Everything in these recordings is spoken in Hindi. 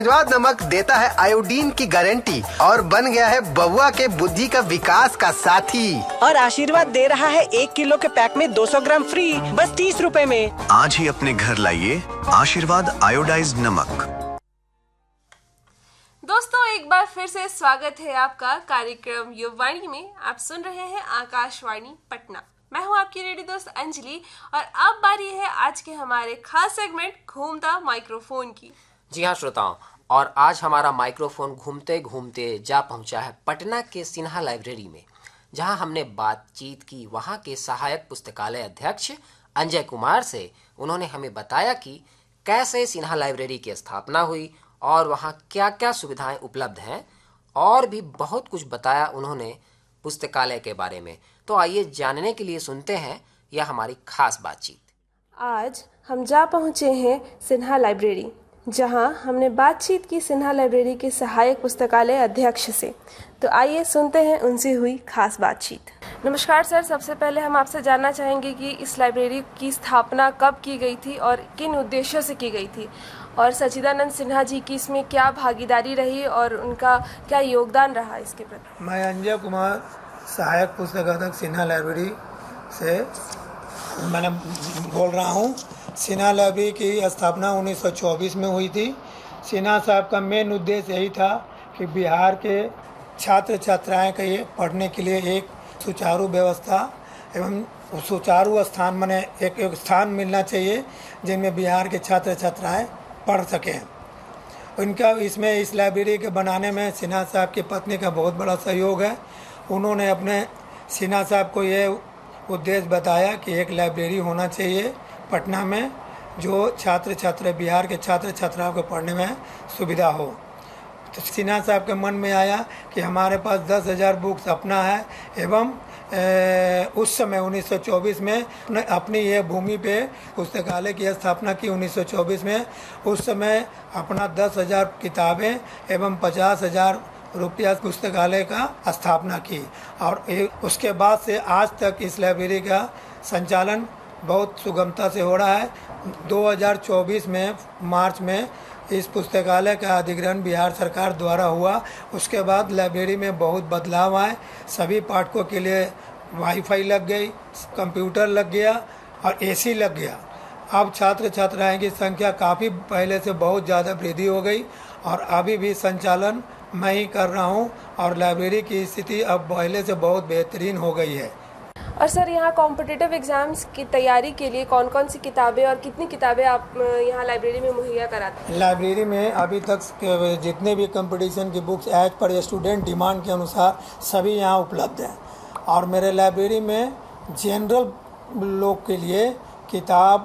आशीर्वाद नमक देता है आयोडीन की गारंटी और बन गया है बउआ के बुद्धि का विकास का साथी। और आशीर्वाद दे रहा है 1 किलो के पैक में 200 ग्राम फ्री, बस 30 रुपए में। आज ही अपने घर लाइए आशीर्वाद आयोडाइज्ड नमक। दोस्तों, एक बार फिर से स्वागत है आपका कार्यक्रम युववाणी में। आप सुन रहे हैं आकाशवाणी पटना। मैं हूं आपकी रेडियो दोस्त अंजलि और अब बारी है आज के हमारे खास सेगमेंट घूमता माइक्रोफोन की। जी हाँ श्रोताओं, और आज हमारा माइक्रोफोन घूमते घूमते जा पहुंचा है पटना के सिन्हा लाइब्रेरी में, जहां हमने बातचीत की वहां के सहायक पुस्तकालय अध्यक्ष अंजय कुमार से। उन्होंने हमें बताया कि कैसे सिन्हा लाइब्रेरी की स्थापना हुई और वहां क्या क्या सुविधाएं उपलब्ध हैं, और भी बहुत कुछ बताया उन्होंने पुस्तकालय के बारे में। तो आइए जानने के लिए सुनते हैं यह हमारी खास बातचीत। आज हम जा पहुंचे हैं सिन्हा लाइब्रेरी, जहां हमने बातचीत की सिन्हा लाइब्रेरी के सहायक पुस्तकालय अध्यक्ष से। तो आइए सुनते हैं उनसे हुई खास बातचीत। नमस्कार सर, सबसे पहले हम आपसे जानना चाहेंगे कि इस लाइब्रेरी की स्थापना कब की गई थी और किन उद्देश्यों से की गई थी, और सच्चिदानंद सिन्हा जी की इसमें क्या भागीदारी रही और उनका क्या योगदान रहा इसके प्रति। मैं अंजय कुमार, सहायक पुस्तकालय सिन्हा लाइब्रेरी से मैंने बोल रहा हूँ। सिन्हा लाइब्रेरी की स्थापना 1924 में हुई थी। सिन्हा साहब का मेन उद्देश्य यही था कि बिहार के छात्र छात्राएं के पढ़ने के लिए एक सुचारू व्यवस्था एवं सुचारू स्थान माने एक स्थान मिलना चाहिए जिनमें बिहार के छात्र छात्राएं पढ़ सकें। उनका इसमें इस लाइब्रेरी के बनाने में सिन्हा साहब की पत्नी का बहुत बड़ा सहयोग है। उन्होंने अपने सिन्हा साहब को ये उद्देश्य बताया कि एक लाइब्रेरी होना चाहिए पटना में, जो बिहार के छात्र छात्राओं को पढ़ने में सुविधा हो। तो सिन्हा साहब के मन में आया कि हमारे पास 10,000 बुक्स अपना है एवं उस समय 1924 में अपनी ये भूमि पे पुस्तकालय की स्थापना की 1924 में। उस समय अपना 10,000 किताबें एवं 50,000 रुपया पुस्तकालय का स्थापना की, और उसके बाद से आज तक इस लाइब्रेरी का संचालन बहुत सुगमता से हो रहा है। 2024 में मार्च में इस पुस्तकालय का अधिग्रहण बिहार सरकार द्वारा हुआ। उसके बाद लाइब्रेरी में बहुत बदलाव आए। सभी पाठकों के लिए वाईफाई लग गई, कंप्यूटर लग गया और एसी लग गया। अब छात्र छात्राएं की संख्या काफ़ी पहले से बहुत ज़्यादा वृद्धि हो गई, और अभी भी संचालन मैं ही कर रहा हूं, और लाइब्रेरी की स्थिति अब पहले से बहुत बेहतरीन हो गई है। और सर, यहाँ कॉम्पिटिटिव एग्जाम्स की तैयारी के लिए कौन कौन सी किताबें और कितनी किताबें आप यहाँ लाइब्रेरी में मुहैया कराते हैं? लाइब्रेरी में अभी तक जितने भी कंपटीशन की books as per student demand के अनुसार सभी यहाँ उपलब्ध हैं। और मेरे लाइब्रेरी में जनरल लोग के लिए किताब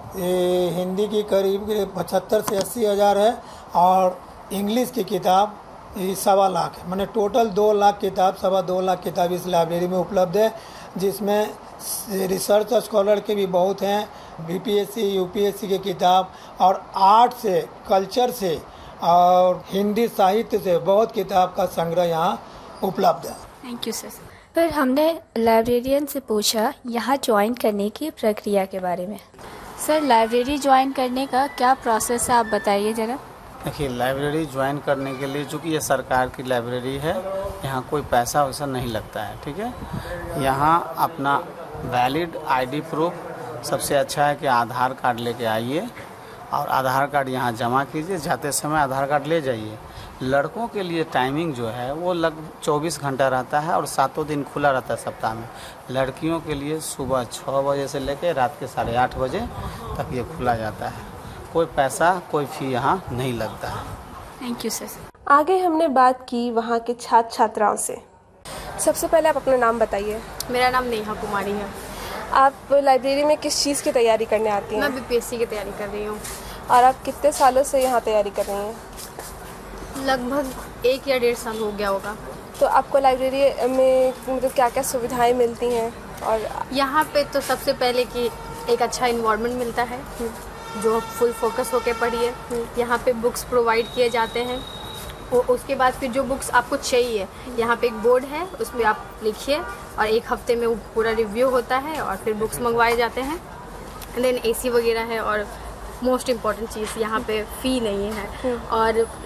हिंदी की करीब 75 से 80 हज़ार है, और इंग्लिश की किताब 1.25 लाख है। मैंने टोटल 2 लाख किताब, 2.25 लाख किताब इस लाइब्रेरी में उपलब्ध है, जिसमें रिसर्च स्कॉलर के भी बहुत हैं, बीपीएससी यूपीएससी की किताब, और आर्ट से, कल्चर से और हिंदी साहित्य से बहुत किताब का संग्रह यहाँ उपलब्ध है। Thank you sir. फिर हमने लाइब्रेरियन से पूछा यहाँ ज्वाइन करने की प्रक्रिया के बारे में। सर, लाइब्रेरी ज्वाइन करने का क्या प्रोसेस है, आप बताइए ज़रा। देखिए, लाइब्रेरी ज्वाइन करने के लिए, चूँकि ये सरकार की लाइब्रेरी है, यहाँ कोई पैसा वैसा नहीं लगता है, ठीक है। यहाँ अपना वैलिड आईडी प्रूफ सबसे अच्छा है कि आधार कार्ड लेके आइए, और आधार कार्ड यहाँ जमा कीजिए। जाते समय आधार कार्ड ले जाइए। लड़कों के लिए टाइमिंग जो है वो लगभग 24 घंटा रहता है और 7 दिन खुला रहता है सप्ताह में। लड़कियों के लिए सुबह 6 बजे से लेकर रात के 8:30 बजे तक ये खुला जाता है। कोई पैसा, कोई फी यहाँ नहीं लगता है। Thank you sir. आगे हमने बात की वहाँ के छात्र छात्राओं से। सबसे पहले आप अपना नाम बताइए। मेरा नाम नेहा कुमारी है। आप लाइब्रेरी में किस चीज़ की तैयारी करने आती हैं? मैं बीपीएससी की तैयारी कर रही हूँ। और आप कितने सालों से यहाँ तैयारी कर रही हैं? लगभग 1 या 1.5 साल हो गया होगा। तो आपको लाइब्रेरी में मतलब क्या क्या सुविधाएं मिलती हैं? और यहाँ पे तो सबसे पहले कि एक अच्छा इन्वायरमेंट मिलता है जो फुल फोकस होके पढ़िए। यहाँ पे बुक्स प्रोवाइड किए जाते हैं। उसके बाद फिर जो बुक्स आपको चाहिए, यहाँ पे एक बोर्ड है, उस पर आप लिखिए और 1 हफ्ते में वो पूरा रिव्यू होता है और फिर बुक्स मंगवाए जाते हैं। देन एसी वगैरह है और मोस्ट इम्पॉर्टेंट चीज़ यहाँ पे फ़ी नहीं है और